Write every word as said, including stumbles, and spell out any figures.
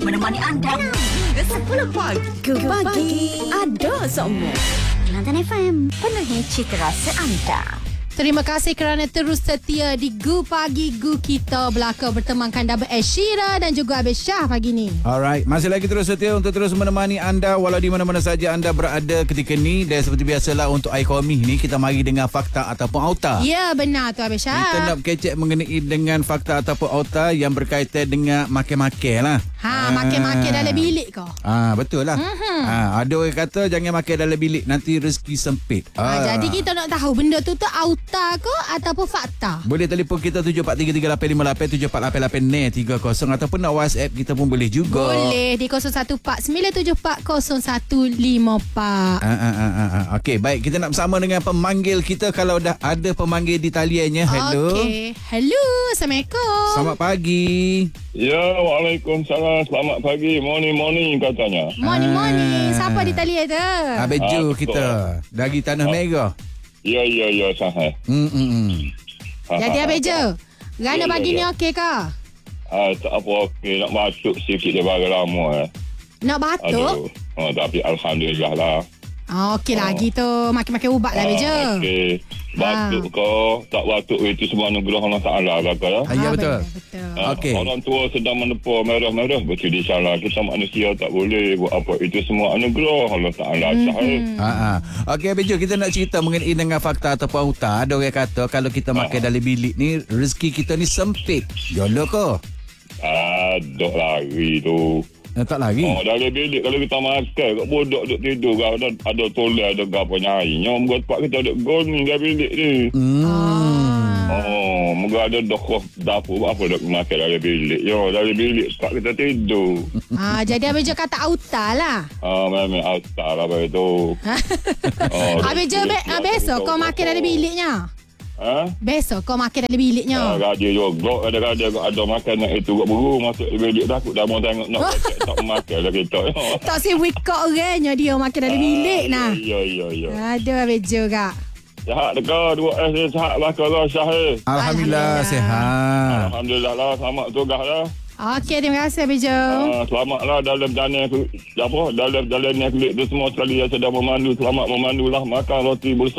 menemani anda hingga sepuluh pagi. Gegar pagi ada semua. Kelantan F M, penuhi citra anda. Terima kasih kerana terus setia di Gu Pagi Gu Kita Belaka bertemankan Double Ed Sheera dan juga Abis Syah pagi ni. Alright, masih lagi terus setia untuk terus menemani anda walau di mana-mana saja anda berada ketika ni. Dan seperti biasalah untuk iKomi ni kita mari dengan fakta ataupun auta. Ya, benar tu Abis Syah. Kita nak kecek mengenai dengan fakta ataupun auta yang berkaitan dengan makan-makan lah. Ha, makan-makan dalam bilik kau. Ah, betul lah. Mhm. Ah, ada orang kata jangan makan dalam bilik, nanti rezeki sempit. Ha, jadi kita nak tahu benda tu tu auta ke ataupun fakta? Boleh telefon kita tujuh empat tiga tiga lapan lima lapan tujuh empat lapan lapan tiga kosong ataupun nak WhatsApp kita pun boleh juga. Boleh di kosong satu empat sembilan tujuh empat kosong satu lima empat. Ah, ah, ah, ah, ah. Okey, baik, kita nak bersama dengan pemanggil kita kalau dah ada pemanggil di taliannya. Hello. Okey. Hello. Assalamualaikum. Selamat pagi. Ya, Waalaikumsalam. Selamat pagi. Morning, morning katanya. Morning, Ah. morning. Siapa di talian tu? Abang Jo Ah, kita dari Tanah Merah. Ya, ya, ya, sahih. Hmm, hmm, hmm. Jadi Abang Jo, Rana Ya, pagi ya, ni ya. okey ke? Ah, tak apa, okey. Nak batuk sikit daripada lama. Eh. Nak batuk? Aduh. Oh, tapi Alhamdulillah lah. Ah, okey lagi tu. Makin-makin ubat lah Abang Jo. Ah, okey. Batuk kau, tak batuk itu semua anugerah Allah Ta'ala. Kata, ya? Ah, ya, betul. Betul. Ah, Okey. Orang tua sedang menepur merah-merah. Betul dia salah. Kita manusia tak boleh buat apa. Itu semua anugerah Allah Ta'ala. Sahih. Ha ah. Okey Abang Jo, kita nak cerita mengenai dengan fakta ataupun auta. Ada orang kata kalau kita makan dalam bilik ni rezeki kita ni sempit. Jolo ke? Aduh lari tu. Eh, tak lari. Oh, dalam bilik kalau kita makan, kat bodoh duduk tidur, kau ada ada tolak, ada gapo nyai. Nyom buat pak kita ada gol ni dalam bilik ni. Hmm. Oh, moga ada dokoh dapur apa dak makan dalam bilik. Yo, dalam bilik pak kita tidur. Ah, jadi Abang Jo kata auta lah. Ah, memang outside lah begitu. Oh, Abang Jo be- ah, besok kau makan dalam biliknya. Ha? Besok kau makan dalam biliknya. Ah, gaji juga kadang-kadang ada makan nak itu kat buru masuk bilik takut dah mau tengok nak cek tak makan lah kita. Tak si wikak orangnya dia makan dalam bilik nah. Ya, ya, ya. Aduh Abang Jo kak. Sihat dekat dua S sihat bakal lah Syahir. Alhamdulillah, Alhamdulillah. sehat. Alhamdulillah lah, selamat tugas lah. Okey, terima kasih Abang Jo. Uh, selamatlah dalam jalan apa dalam jalan yang kulit tu semua sekali yang sedang memandu, selamat memandu lah, makan roti bersama.